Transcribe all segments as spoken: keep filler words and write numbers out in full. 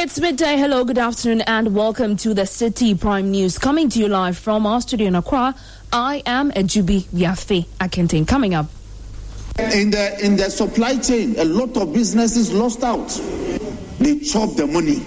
It's midday. Hello, good afternoon, and welcome to the City Prime News. Coming to you live from our studio in Accra, I am Ejubi Yafe Akintin. Coming up. In the in the supply chain, a lot of businesses lost out. They chop the money.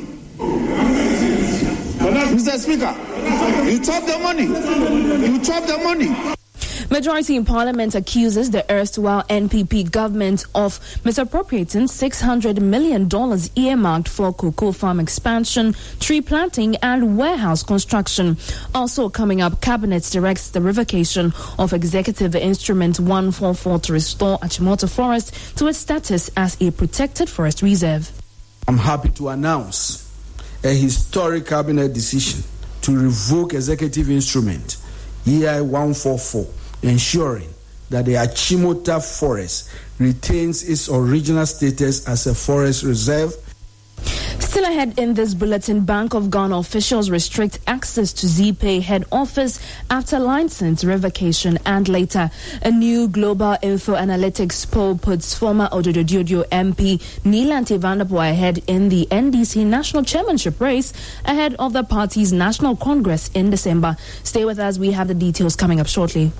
Mister Speaker, you chop the money. You chop the money. Majority in Parliament accuses the erstwhile N P P government of misappropriating six hundred million dollars earmarked for cocoa farm expansion, tree planting and warehouse construction. Also coming up, Cabinet directs the revocation of Executive Instrument one forty-four to restore Achimota Forest to its status as a protected forest reserve. I'm happy to announce a historic Cabinet decision to revoke Executive Instrument E I one forty-four, ensuring that the Achimota Forest retains its original status as a forest reserve. Still ahead in this bulletin, Bank of Ghana officials restrict access to Z-Pay head office after license revocation, and later, a new global info analytics poll puts former Ododo M P Neelanti Vanderpoel ahead in the N D C national chairmanship race ahead of the party's national congress in December. Stay with us, we have the details coming up shortly.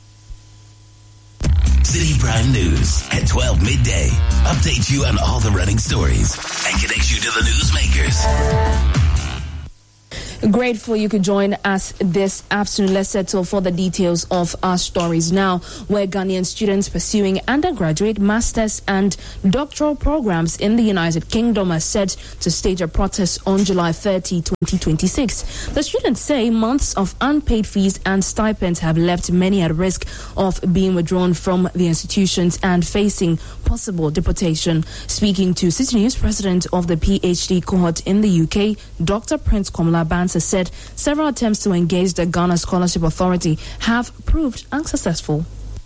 City Prime News at twelve midday. Update you on all the running stories and connect you to the newsmakers. Grateful you could join us this afternoon. Let's settle for the details of our stories now, where Ghanaian students pursuing undergraduate, masters and doctoral programs in the United Kingdom are set to stage a protest on July thirtieth, twenty twenty-six. The students say months of unpaid fees and stipends have left many at risk of being withdrawn from the institutions and facing possible deportation. Speaking to City News, President of the PhD cohort in the U K, Doctor Prince Komla Bansa, said several attempts to engage the Ghana Scholarship Authority have proved unsuccessful.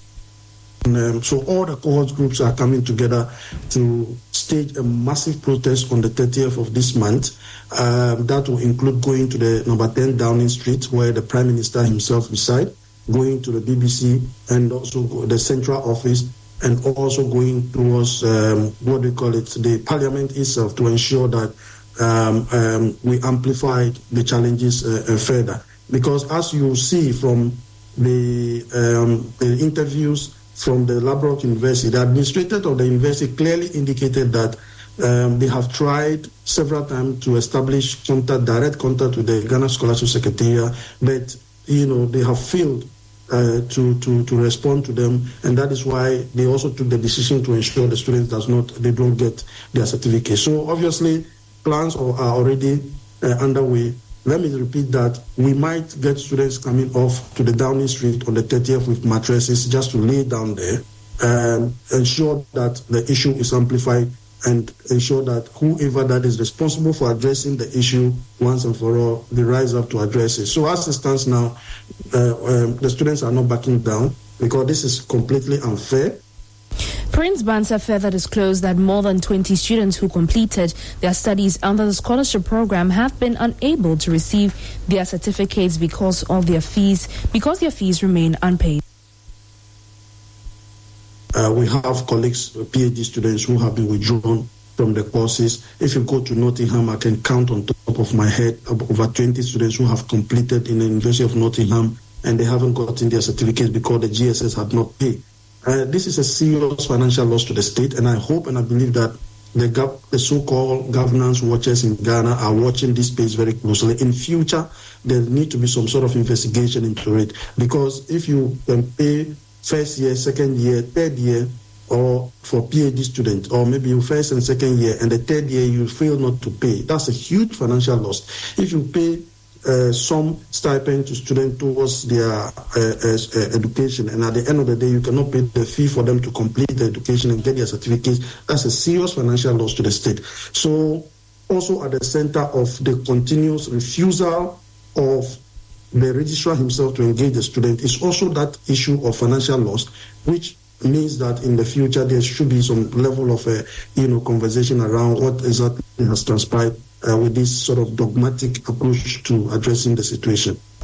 Um, so all the cohort groups are coming together to stage a massive protest on the thirtieth of this month. Um, that will include going to the number ten Downing Street, where the Prime Minister himself resides, going to the B B C and also the central office, and also going towards um, what we call it, the Parliament itself, to ensure that Um, um, we amplified the challenges uh, uh, further. Because as you see from the, um, the interviews from the Labrock University, the administrator of the university clearly indicated that um, they have tried several times to establish contact, direct contact with the Ghana Scholarship Secretariat, but you know they have failed uh, to, to, to respond to them, and that is why they also took the decision to ensure the students does not they don't get their certificate. So obviously, plans are already uh, underway. Let me repeat that we might get students coming off to the Downing Street on the thirtieth with mattresses just to lay down there and ensure that the issue is amplified and ensure that whoever that is responsible for addressing the issue once and for all, they rise up to address it. So as it stands now, uh, um, the students are not backing down because this is completely unfair. Prince Bansa further disclosed that more than twenty students who completed their studies under the scholarship program have been unable to receive their certificates because of their fees, because their fees remain unpaid. Uh, we have colleagues, PhD students, who have been withdrawn from the courses. If you go to Nottingham, I can count on top of my head over twenty students who have completed in the University of Nottingham and they haven't gotten their certificates because the G S S had not paid. Uh, this is a serious financial loss to the state, and I hope and I believe that the, gov- the so-called governance watchers in Ghana are watching this space very closely. In future, there need to be some sort of investigation into it, because if you can pay first year, second year, third year, or for PhD students, or maybe you first and second year, and the third year you fail not to pay, that's a huge financial loss. If you pay Uh, some stipend to students towards their uh, uh, education, and at the end of the day you cannot pay the fee for them to complete the education and get their certificates, that's a serious financial loss to the state. So also at the center of the continuous refusal of the registrar himself to engage the student is also that issue of financial loss, which means that in the future there should be some level of a you know conversation around what exactly has transpired Uh, with this sort of dogmatic approach to addressing the situation.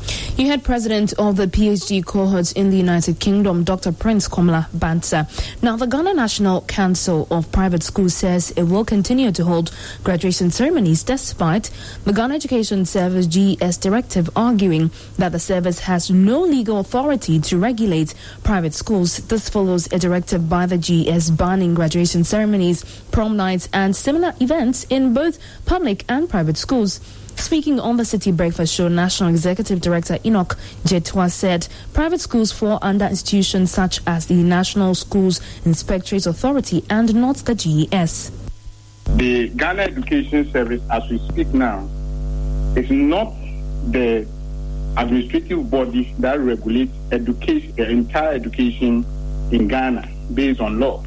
You heard President of the PhD cohort in the United Kingdom, Doctor Prince Komla Bansa. Now, the Ghana National Council of Private Schools says it will continue to hold graduation ceremonies despite the Ghana Education Service G E S directive arguing that the service has no legal authority to regulate private schools. This follows a directive by the G E S banning graduation ceremonies, prom nights, and similar events in both public and private schools. Speaking on the City Breakfast Show, National Executive Director Enoch Jetwa said private schools fall under institutions such as the National Schools Inspectorate Authority and not the G E S. The Ghana Education Service, as we speak now, is not the administrative body that regulates education, the entire education in Ghana based on law.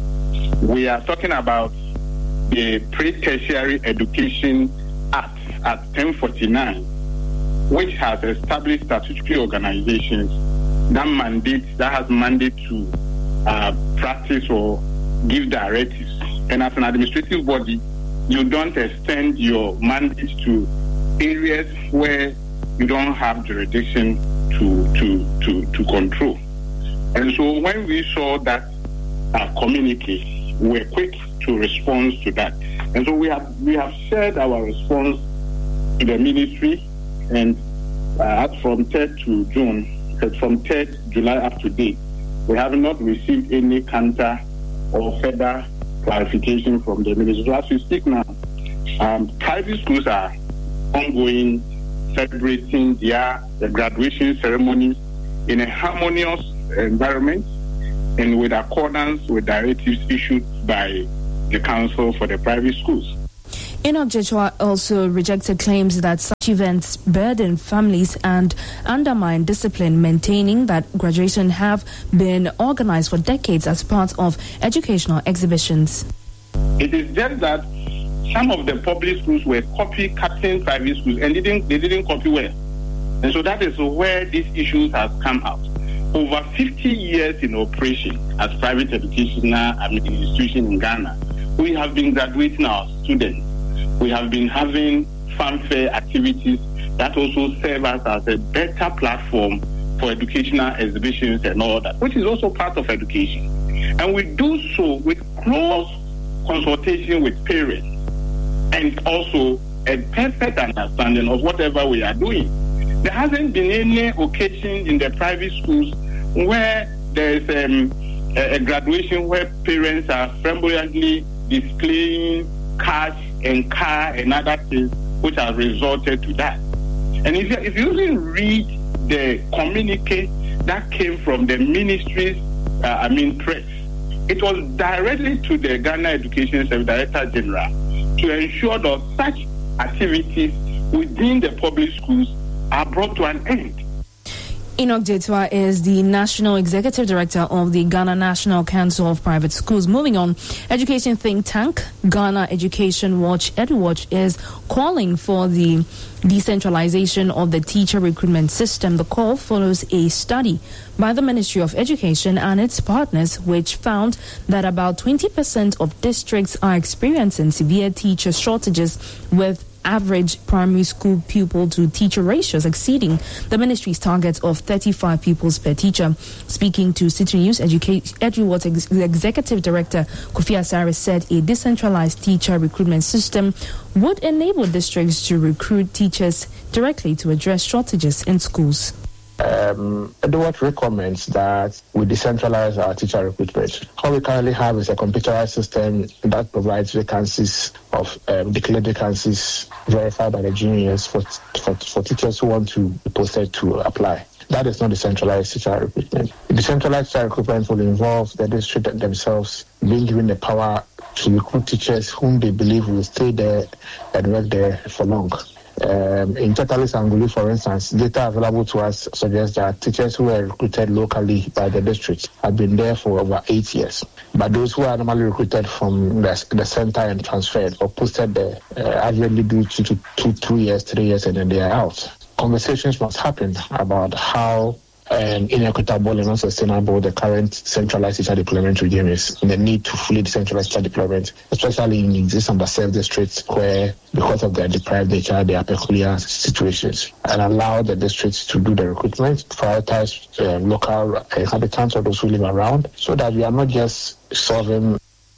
We are talking about the Pre-Tertiary Education Act at ten forty-nine, which has established statutory organizations that mandate that has mandate to uh, practice or give directives. And as an administrative body, you don't extend your mandate to areas where you don't have jurisdiction to to to, to control. And so when we saw that uh, communique, we were quick to respond to that. And so we have we have shared our response to the ministry, and uh, from third to June, from third July up to date, we have not received any counter or further clarification from the ministry. So as we speak now, um, private schools are ongoing, celebrating their the graduation ceremonies in a harmonious environment and with accordance with directives issued by the Council for the Private Schools. Enoch Jetwa also rejected claims that such events burden families and undermine discipline, maintaining that graduation have been organized for decades as part of educational exhibitions. It is just that some of the public schools were copycatting private schools and didn't they didn't copy well. And so that is where these issues have come out. Over fifty years in operation as private educational administration in Ghana, we have been graduating our students. We have been having fanfare activities that also serve us as a better platform for educational exhibitions and all that, which is also part of education. And we do so with close consultation with parents and also a perfect understanding of whatever we are doing. There hasn't been any occasion in the private schools where there is um, a, a graduation where parents are flamboyantly displaying cash and car and other things which have resulted to that. And if you, if you even read the communique that came from the ministry's, uh, I mean, press, it was directly to the Ghana Education Service Director General to ensure that such activities within the public schools are brought to an end. Enoch Jetwa is the National Executive Director of the Ghana National Council of Private Schools. Moving on, education think tank Ghana Education Watch, EduWatch, is calling for the decentralization of the teacher recruitment system. The call follows a study by the Ministry of Education and its partners, which found that about twenty percent of districts are experiencing severe teacher shortages, with average primary school pupil to teacher ratios exceeding the ministry's target of thirty-five pupils per teacher. Speaking to City News, EduWatch ex- Executive Director Kofi Asare said a decentralized teacher recruitment system would enable districts to recruit teachers directly to address shortages in schools. Um, EduWatch recommends that we decentralize our teacher recruitment. All we currently have is a computerized system that provides vacancies of um, declared vacancies verified by the juniors for, for for teachers who want to be posted to apply. That is not decentralized teacher recruitment. Decentralized teacher recruitment will involve the district themselves being given the power to recruit teachers whom they believe will stay there and work there for long. Um, in Totalis Anguli, for instance, data available to us suggests that teachers who were recruited locally by the district have been there for over eight years. But those who are normally recruited from the, the center and transferred or posted there uh, averagely do two to two, two years, three years, and then they are out. Conversations must happen about how um, inequitable and unsustainable the current centralized teacher deployment regime is, and the need to fully decentralize teacher deployment, especially in these underserved districts where, because of their deprived nature, there are peculiar situations, and allow the districts to do the recruitment, prioritize uh, local inhabitants or those who live around, so that we are not just solving.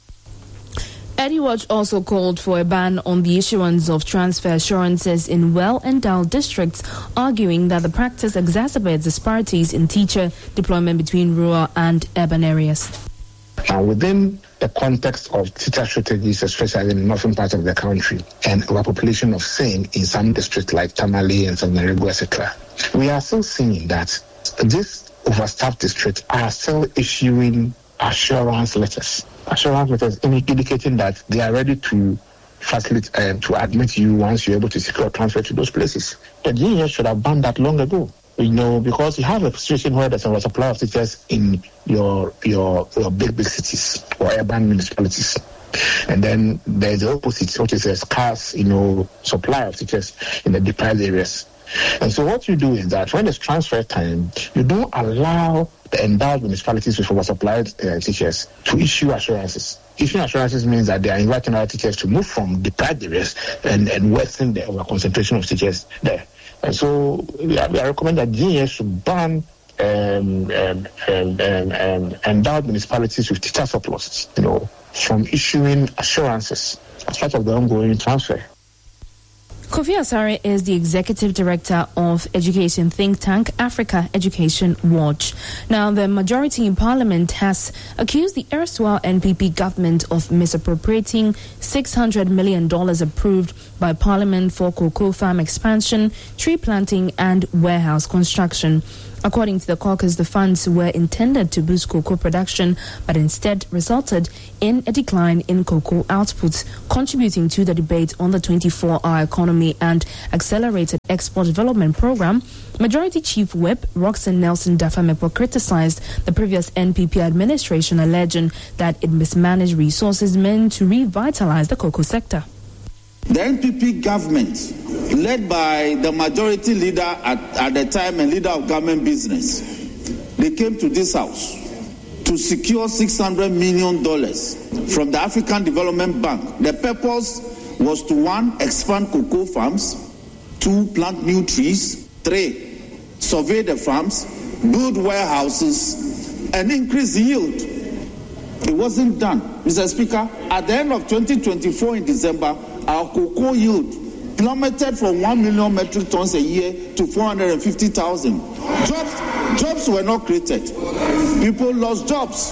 Eddie Watch also called for a ban on the issuance of transfer assurances in well-endowed districts, arguing that the practice exacerbates disparities in teacher deployment between rural and urban areas. And within the context of teacher shortages, especially in the northern part of the country, and overpopulation of same in some districts like Tamale and Southern Rego, et cetera, we are still seeing that these overstaffed districts are still issuing assurance letters. Assurance letters indicating that they are ready to facilitate um, to admit you once you're able to secure transfer to those places. The G E S should have banned that long ago. You know, because you have a situation where there's a supply of teachers in your your your big big cities or urban municipalities, and then there's the opposite, which is a scarce, you know, supply of teachers in the deprived areas. And so what you do is that when it's transfer time, you don't allow the endowed municipalities with oversupplied uh, teachers to issue assurances. Issuing assurances means that they are inviting other teachers to move from deprived areas and, and worsen the over-concentration of teachers there. And so we I recommend that G E S should ban um, um, um, um, um, endowed municipalities with teacher surplus, you know, from issuing assurances as part of the ongoing transfer. Kofi Asare is the executive director of education think tank Africa Education Watch. Now, the majority in parliament has accused the erstwhile N P P government of misappropriating six hundred million dollars approved by parliament for cocoa farm expansion, tree planting and warehouse construction. According to the caucus, the funds were intended to boost cocoa production, but instead resulted in a decline in cocoa outputs, contributing to the debate on the twenty-four hour economy and accelerated export development program. Majority Chief Whip Roxanne Nelson Dafamepo criticized the previous N P P administration, alleging that it mismanaged resources meant to revitalize the cocoa sector. The N P P government, led by the majority leader at, at the time and leader of government business, they came to this house to secure six hundred million dollars from the African Development Bank. The purpose was to, one, expand cocoa farms, two, plant new trees, three, survey the farms, build warehouses, and increase yield. It wasn't done. Mister Speaker, at the end of twenty twenty-four in December, our cocoa yield plummeted from one million metric tons a year to four hundred fifty thousand. Jobs, jobs were not created. People lost jobs.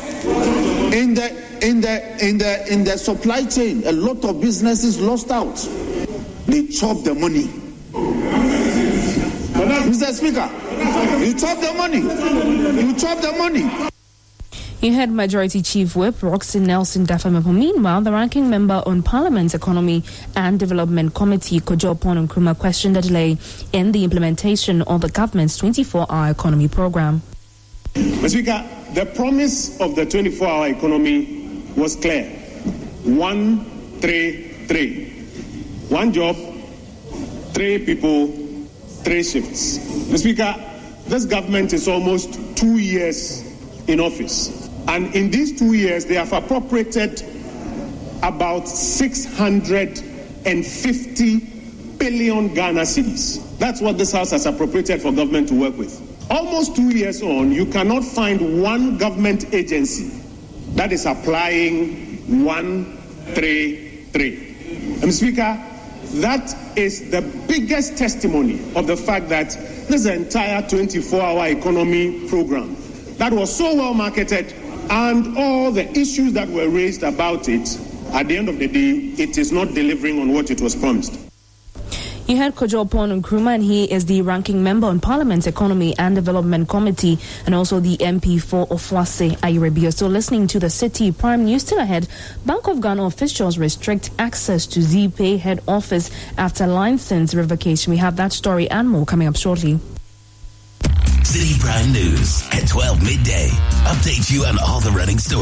In the in the in the in the supply chain, a lot of businesses lost out. They chopped the money. Mister Speaker, you chop the money. You chop the money. You heard Majority Chief Whip Roxanne Nelson Dafamepo. Meanwhile, the ranking member on Parliament's Economy and Development Committee, Kojo Oppong Nkrumah, questioned the delay in the implementation of the government's twenty-four hour economy program. Mister Speaker, the promise of the twenty-four hour economy was clear. One, three, three. One job, three people, three shifts. Mister Speaker, this government is almost two years in office. And in these two years, they have appropriated about six hundred fifty billion Ghana cedis. That's what this House has appropriated for government to work with. Almost two years on, you cannot find one government agency that is applying one, three, three. Mister Speaker, that is the biggest testimony of the fact that this entire twenty-four hour economy program that was so well marketed, and all the issues that were raised about it, at the end of the day, it is not delivering on what it was promised. You heard Kojo Oppong Nkrumah, and he is the ranking member on Parliament's Economy and Development Committee, and also the M P for Ofuase Ayerebio. So listening to the City Prime News, still ahead, Bank of Ghana officials restrict access to Z-Pay head office after license revocation. We have that story and more coming up shortly. City Prime News at twelve midday. Update you on all the running stories.